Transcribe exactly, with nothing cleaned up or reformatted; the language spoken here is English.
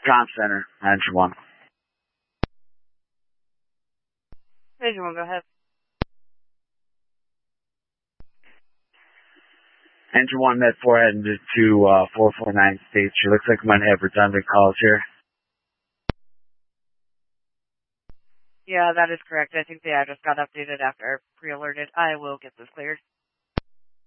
Com Center, Engine one. Engine one, go ahead. Engine one, Med four heading to uh, four four nine State Street. Looks like we might have redundant calls here. Yeah, that is correct. I think the address got updated after I pre-alerted. I will get this cleared.